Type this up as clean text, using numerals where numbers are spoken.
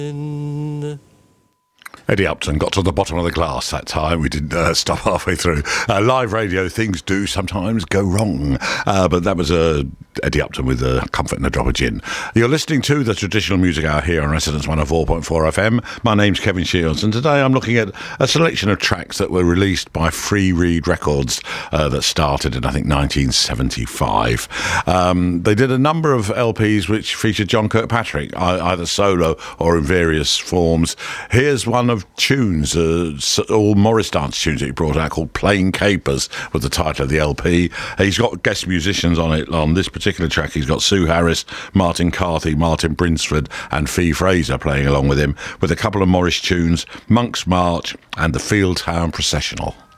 Eddie Upton got to the bottom of the glass that time. We didn't stop halfway through. Live radio, things do sometimes go wrong. But that was Eddie Upton with Comfort and a Drop of Gin. You're listening to the Traditional Music Hour here on Residence 104.4 FM. My name's Kevin Shields, and today I'm looking at a selection of tracks that were released by Free Reed Records that started in, I think, 1975. They did a number of LPs which featured John Kirkpatrick, either solo or in various forms. Here's one of tunes, all Morris dance tunes that he brought out, called Plain Capers, with the title of the LP. He's got guest musicians on it. On this particular track, he's got Sue Harris, Martin Carthy, Martin Brinsford and Fee Fraser playing along with him, with a couple of Morris tunes, Monk's March and the Fieldtown Processional.